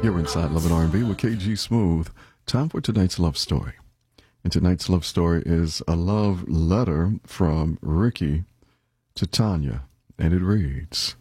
You're inside Love and R&B with KG Smooth. Time for tonight's love story. And tonight's love story is a love letter from Ricky to Tanya. And it reads,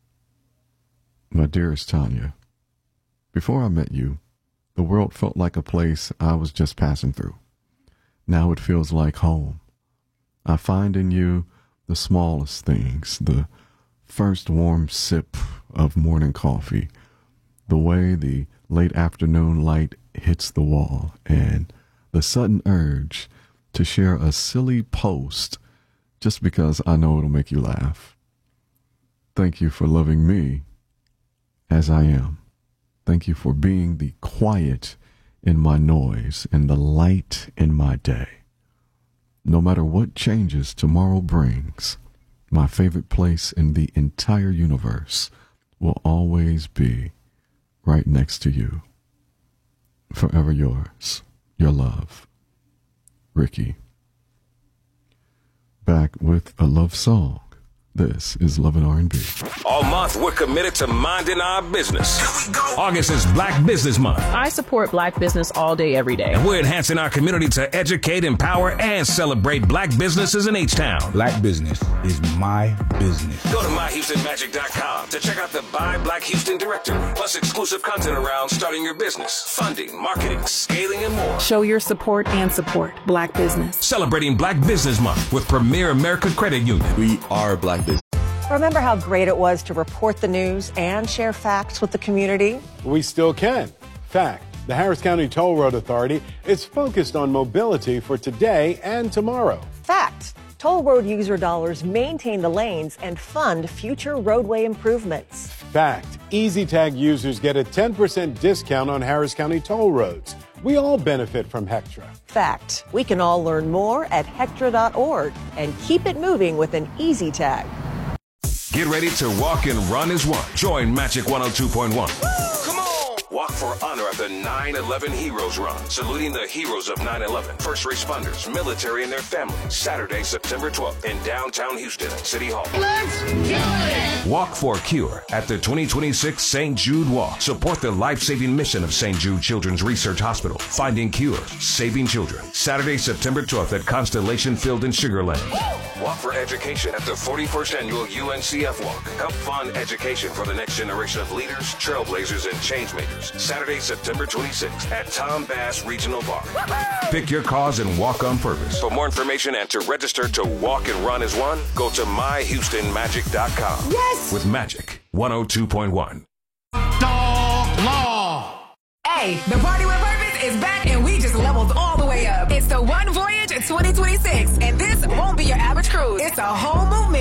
My dearest Tanya, before I met you, the world felt like a place I was just passing through. Now it feels like home. I find in you the smallest things, the first warm sip of morning coffee, the way the late afternoon light hits the wall, and the sudden urge to share a silly post just because I know it'll make you laugh. Thank you for loving me as I am. Thank you for being the quiet in my noise and the light in my day. No matter what changes tomorrow brings, my favorite place in the entire universe will always be right next to you. Forever yours, your love, Ricky. Back with a love song. This is Love and R&B. All month, we're committed to minding our business. Here we go. August is Black Business Month. I support Black business all day, every day. And we're enhancing our community to educate, empower, and celebrate Black businesses in H-Town. Black business is my business. Go to myhoustonmagic.com to check out the Buy Black Houston directory, plus exclusive content around starting your business, funding, marketing, scaling, and more. Show your support and support Black business. Celebrating Black Business Month with Premier America Credit Union. We are Black business. Remember how great it was to report the news and share facts with the community? We still can. Fact, the Harris County Toll Road Authority is focused on mobility for today and tomorrow. Fact, toll road user dollars maintain the lanes and fund future roadway improvements. Fact, EasyTag users get a 10% discount on Harris County toll roads. We all benefit from Hectra. Fact, we can all learn more at Hectra.org and keep it moving with an EasyTag. Get ready to walk and run as one. Join Magic 102.1. Come on! Walk for honor at the 9/11 Heroes Run, saluting the heroes of 9/11, first responders, military, and their families. Saturday, September 12th in downtown Houston, City Hall. Let's do it! Walk for a Cure at the 2026 St. Jude Walk. Support the life-saving mission of St. Jude Children's Research Hospital. Finding cures, saving children. Saturday, September 12th at Constellation Field in Sugar Land. Walk for education at the 41st annual UNCF Walk. Help fund education for the next generation of leaders, trailblazers, and changemakers. Saturday, September 26th at Tom Bass Regional Park. Pick your cause and walk on purpose. For more information and to register to walk and run as one, go to myhoustonmagic.com. Yes! With Magic 102.1. Dog Law! Hey, the Party with Purpose is back and we just leveled all the way up. It's the One Voyage 2026, and this won't be your average cruise. It's a whole movement.